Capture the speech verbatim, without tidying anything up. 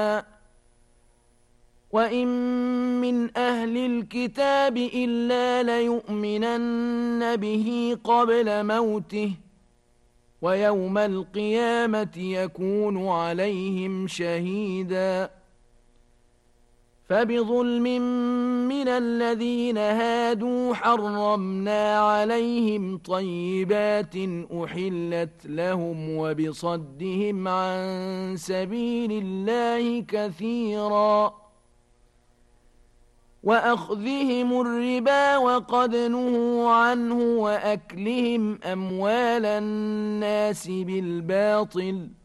وَإِن مِّنْ أَهْلِ الْكِتَابِ إِلَّا لَيُؤْمِنَنَّ بِهِ قَبْلَ مَوْتِهِ وَيَوْمَ الْقِيَامَةِ يَكُونُ عَلَيْهِمْ شَهِيدًا. فَبِظُلْمٍ مِّنَ الَّذِينَ هَادُوا حَرَّمْنَا عَلَيْهِمْ طَيِّبَاتٍ أُحِلَّتْ لَهُمْ وَبِصَدِّهِمْ عَن سَبِيلِ اللَّهِ كَثِيرًا وَأَخْذِهِمُ الرِّبَا وَقَدْ نُهُوا عَنْهُ وَأَكْلِهِمْ أَمْوَالَ النَّاسِ بِالْبَاطِلِ